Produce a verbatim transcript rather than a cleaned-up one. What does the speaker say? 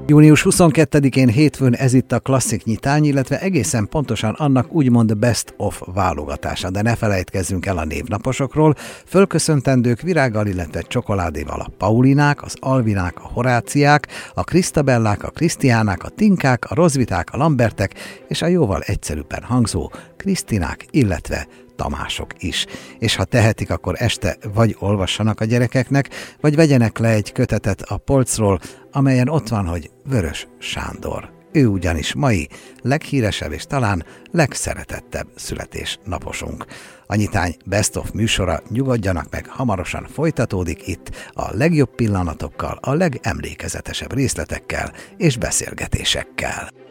június huszonkettedikén hétfőn ez itt a klasszik nyitány, illetve egészen pontosan annak úgymond best of válogatása, de ne felejtkezzünk el a névnaposokról. Fölköszöntendők virággal, illetve csokoládéval a Paulinák, az Alvinák, a Horáciák, a Krisztabellák, a Krisztiánák, a Tinkák, a Rozviták, a Lambertek és a jóval egyszerűbben hangzó Krisztinák, illetve Tamások is. És ha tehetik, akkor este vagy olvassanak a gyerekeknek, vagy vegyenek le egy kötetet a polcról, amelyen ott van, hogy Vörös Sándor. Ő ugyanis mai leghíresebb és talán legszeretettebb születésnaposunk. A nyitány Best of műsora, nyugodjanak meg, hamarosan folytatódik itt a legjobb pillanatokkal, a legemlékezetesebb részletekkel és beszélgetésekkel.